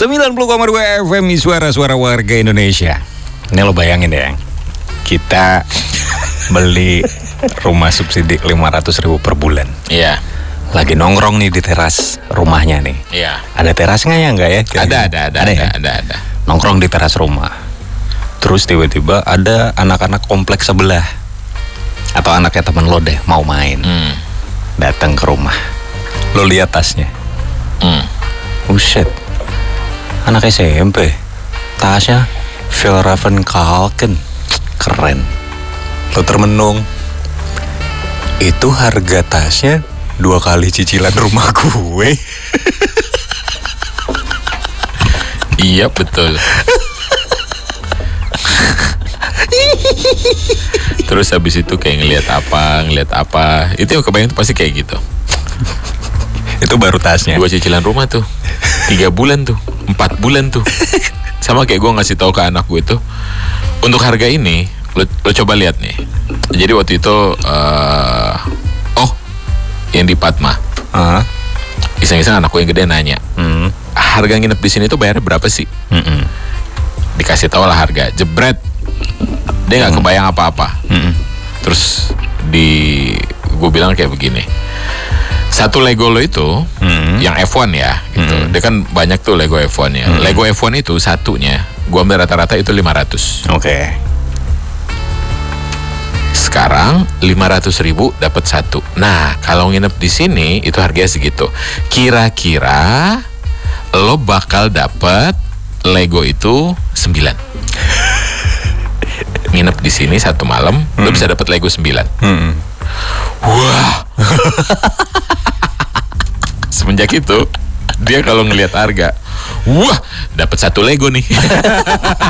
90,2 FM suara-suara warga Indonesia. Ini lo bayangin ya, kita beli rumah subsidi 500.000 per bulan. Iya. Lagi nongkrong nih di teras rumahnya nih. Iya. Ada terasnya ya enggak ya? Ada. Nongkrong di teras rumah. Terus tiba-tiba ada anak-anak kompleks sebelah atau anaknya temen lo deh mau main. Datang ke rumah. Lo lihat tasnya. Buset. Anak SMP. Tasnya Fjallraven Kalken. Keren. Lo termenung. Itu harga tasnya 2 kali cicilan rumah gue. Iya betul. Terus habis itu kayak ngelihat apa. Itu yang kebayang tuh pasti kayak gitu. Itu baru tasnya. 2 cicilan rumah tuh 3 bulan tuh 4 bulan tuh. Sama kayak gue ngasih tahu ke anak gue tuh, untuk harga ini lo coba lihat nih. Jadi waktu itu yang di Padma, iseng-iseng anak gue yang gede nanya, harga nginep di sini tuh bayarnya berapa sih? Dikasih tahu lah harga, jebret, dia nggak kebayang apa-apa. Terus gue bilang kayak begini, satu Lego lo itu, yang F1 ya, gitu. Dia kan banyak tuh Lego F1 ya. Lego F1 itu satunya, gue ambil rata-rata itu 500. Oke. Sekarang 500.000 dapat satu. Nah, kalau nginep di sini itu harganya segitu. Kira-kira lo bakal dapat Lego itu 9. Nginep di sini 1 malam, lo bisa dapat Lego 9. Wah. Semenjak itu dia kalau ngelihat harga, wah, dapat 1 Lego nih.